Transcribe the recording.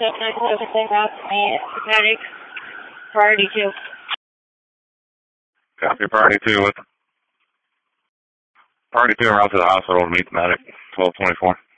Medic, priority 2. Copy, priority 2 with priority 2 around to the hospital to meet the medic, 1224.